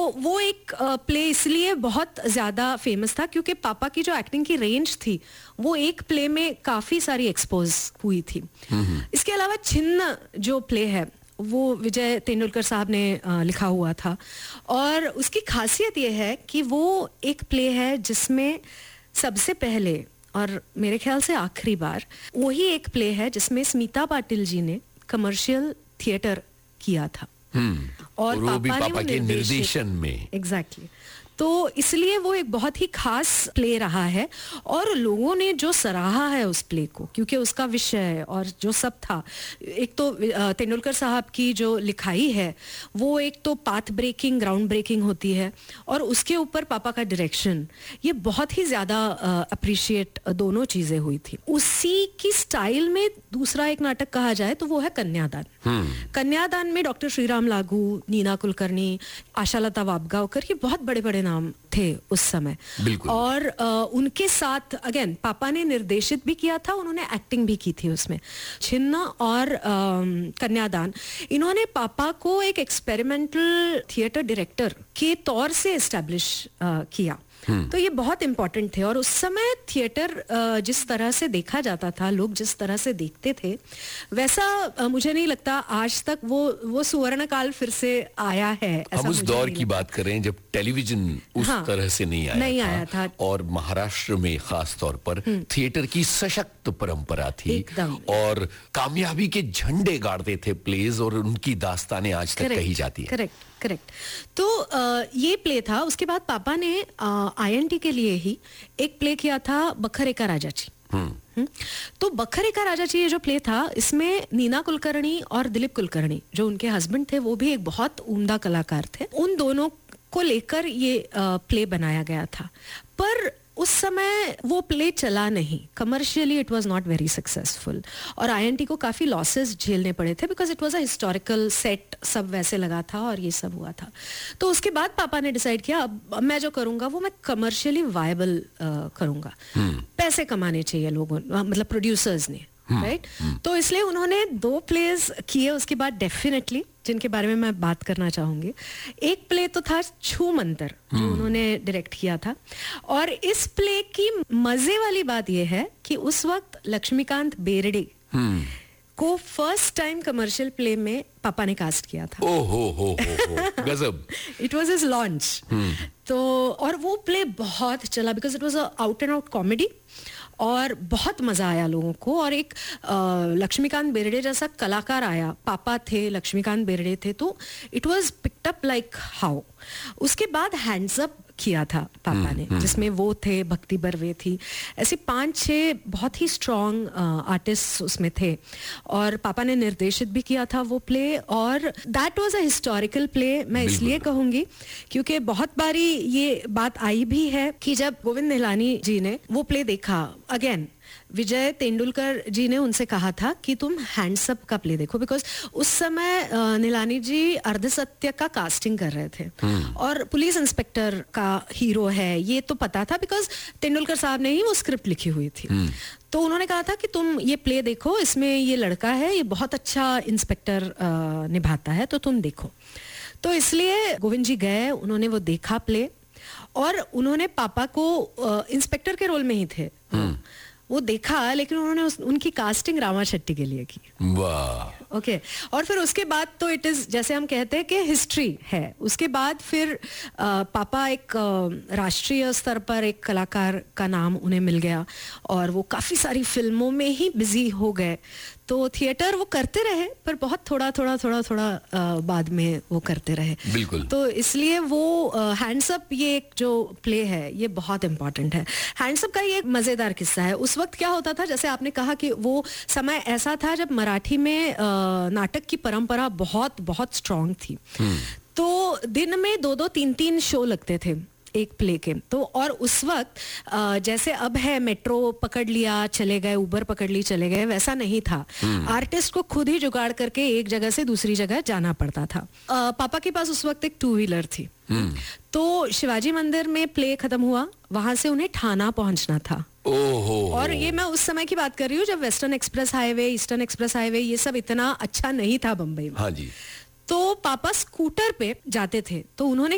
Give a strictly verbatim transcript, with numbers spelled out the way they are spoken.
वो एक प्ले इसलिए बहुत ज्यादा फेमस था क्योंकि पापा की जो एक्टिंग की रेंज थी वो एक प्ले में काफी सारी एक्सपोज हुई थी. इसके अलावा छिन्न जो प्ले है वो विजय तेंदुलकर साहब ने आ, लिखा हुआ था और उसकी खासियत ये है कि वो एक प्ले है जिसमें सबसे पहले और मेरे ख्याल से आखिरी बार वही एक प्ले है जिसमें स्मिता पाटिल जी ने कमर्शियल थिएटर किया था. हम्म और, और वो भी पापा के निर्देशन में. Exactly exactly. तो इसलिए वो एक बहुत ही खास प्ले रहा है और लोगों ने जो सराहा है उस प्ले को क्योंकि उसका विषय और जो सब था. एक तो तेंदुलकर साहब की जो लिखाई है वो एक तो पाथ ब्रेकिंग ग्राउंड ब्रेकिंग होती है और उसके ऊपर पापा का डायरेक्शन, ये बहुत ही ज्यादा अप्रिशिएट दोनों चीजें हुई थी. उसी की स्टाइल में दूसरा एक नाटक कहा जाए तो वो है कन्यादान. कन्यादान में डॉक्टर श्रीराम लागू, नीना कुलकर्णी, आशालता वाबगांवकर, ये बहुत बड़े बड़े नाम थे उस समय. और आ, उनके साथ अगेन पापा ने निर्देशित भी किया था, उन्होंने एक्टिंग भी की थी उसमें. छिन्न और आ, कन्यादान, इन्होंने पापा को एक एक्सपेरिमेंटल थिएटर डायरेक्टर के तौर से एस्टैब्लिश किया. तो ये बहुत इंपॉर्टेंट थे और उस समय थिएटर जिस तरह से देखा जाता था, लोग जिस तरह से देखते थे, वैसा मुझे नहीं लगता आज तक वो वो स्वर्ण काल फिर से आया है. हम उस दौर की बात करें जब टेलीविजन उस हाँ, तरह से नहीं आया नहीं था, आया था और महाराष्ट्र में खास तौर पर थिएटर की सशक्त परंपरा थी और कामयाबी के झंडे गाड़ते थे प्लेज और उनकी दास्तानें आज तक कही जाती है. Correct correct. तो आ, ये प्ले था. उसके बाद पापा ने आईएनटी के लिए ही एक प्ले किया था, बखरे का राजा जी. हम्म तो बखरे का राजा जी ये जो प्ले था, इसमें नीना कुलकर्णी और दिलीप कुलकर्णी जो उनके हस्बैंड थे वो भी एक बहुत उम्दा कलाकार थे. उन दोनों को लेकर ये प्ले बनाया गया था. पर उस समय वो प्ले चला नहीं, commercially it was not very successful और आईएनटी को काफी लॉसेस झेलने पड़े थे because it was a historical set, सब वैसे लगा था और ये सब हुआ था. तो उसके बाद पापा ने डिसाइड किया अब मैं जो करूंगा वो मैं कमर्शियली वायबल करूंगा. hmm. पैसे कमाने चाहिए लोगों, मतलब प्रोड्यूसर्स ने, राइट right? hmm. तो इसलिए उन्होंने दो प्लेस किए उसके बाद डेफिनेटली, जिनके बारे में मैं बात करना चाहूंगी. एक प्ले तो था छू मंतर जो hmm. उन्होंने डायरेक्ट किया था और इस प्ले की मजे वाली बात यह है कि उस वक्त लक्ष्मीकांत बेर्डे hmm. को फर्स्ट टाइम कमर्शियल प्ले में पापा ने कास्ट किया था. ओ हो हो हो गजब. It was his launch. तो और वो प्ले बहुत चला because it was a out and out comedy और बहुत मजा आया लोगों को. और एक लक्ष्मीकांत बेर्डे जैसा कलाकार आया, पापा थे, लक्ष्मीकांत बेर्डे थे, तो it was picked up like how. उसके बाद हैंड्स अप किया था पापा ने, जिसमें वो थे, भक्ति बर्वे थी, ऐसे पांच छह बहुत ही स्ट्रॉन्ग आर्टिस्ट उसमें थे और पापा ने निर्देशित भी किया था वो प्ले. और that was a historical play. मैं इसलिए कहूंगी क्योंकि बहुत बारी ये बात आई भी है कि जब गोविंद निहलानी जी ने वो प्ले देखा, अगेन विजय तेंदुलकर जी ने उनसे कहा था कि तुम हैंड्सअप का प्ले देखो बिकॉज उस समय निहलानी जी अर्धसत्य का कास्टिंग कर रहे थे और पुलिस इंस्पेक्टर का हीरो है ये तो पता था बिकॉज तेंदुलकर साहब ने ही वो स्क्रिप्ट लिखी हुई थी. तो उन्होंने कहा था कि तुम ये प्ले देखो, इसमें ये लड़का है, ये बहुत अच्छा इंस्पेक्टर निभाता है, तो तुम देखो. तो इसलिए गोविंद जी गए, उन्होंने वो देखा प्ले और उन्होंने पापा को, इंस्पेक्टर के रोल में ही थे, वो देखा, लेकिन उन्होंने उस, उनकी कास्टिंग रामा शेट्टी के लिए की. वाह. Okay okay. और फिर उसके बाद तो इट इज, जैसे हम कहते हैं कि हिस्ट्री है. उसके बाद फिर आ, पापा एक आ, राष्ट्रीय स्तर पर एक कलाकार का नाम उन्हें मिल गया और वो काफी सारी फिल्मों में ही बिजी हो गए. तो थिएटर वो करते रहे पर बहुत थोड़ा थोड़ा थोड़ा थोड़ा आ, बाद में वो करते रहे. बिल्कुल. तो इसलिए वो हैंड्सअप ये एक जो प्ले है ये बहुत इंपॉर्टेंट है. हैंड्सअप का ये एक मजेदार किस्सा है. उस वक्त क्या होता था, जैसे आपने कहा कि वो समय ऐसा था जब मराठी में आ, नाटक की परंपरा बहुत बहुत स्ट्रांग थी. तो दिन में दो दो तीन तीन शो लगते थे एक प्ले के. तो और उस वक्त जैसे अब है मेट्रो पकड़ लिया चले गए, उबर पकड़ ली चले गए, वैसा नहीं था. आर्टिस्ट को खुद ही जुगाड़ करके एक जगह से दूसरी जगह जाना पड़ता था. पापा के पास उस वक्त एक टू व्हीलर थी. तो शिवाजी मंदिर में प्ले खत्म हुआ, वहां से उन्हें ठाना पहुंचना था. ओहो. और ये मैं उस समय की बात कर रही हूँ जब western express highway, eastern express highway ये सब इतना अच्छा नहीं था बम्बई में. हाँ जी. तो पापा स्कूटर पे जाते थे, तो उन्होंने